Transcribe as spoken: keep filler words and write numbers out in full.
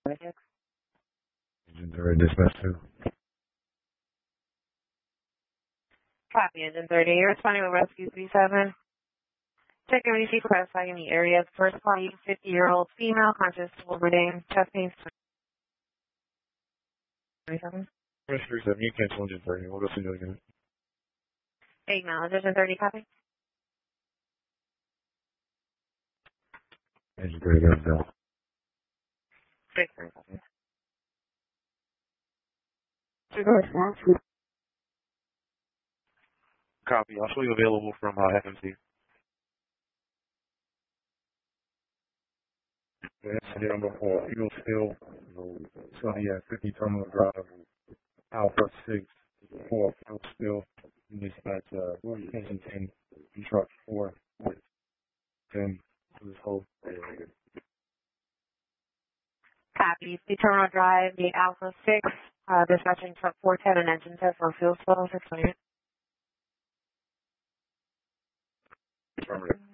Engine thirty, dispatch two. Copy, Engine thirty. You're responding with Rescue three seven. Checking receipt classifying in the area. First party, fifty-year-old female, conscious, overdame, chest pain. twenty-seven. three seven, you cancel engine thirty. We'll go see you again. Acknowledge, Engine thirty, copy. Engine thirty, got it down. Six, copy. Copy. I'll show you available from uh, F M C. That's number four. Eagle Steel. It's going to be at fifty Terminal Drive. Alpha six. four. Eagle Steel. Dispatch uh, engine ten. Truck four. ten. This whole area. Copy. The Terminal Drive, the Alpha six, uh, dispatching truck four ten and engine ten for fuel spill. six twenty. Affirmative.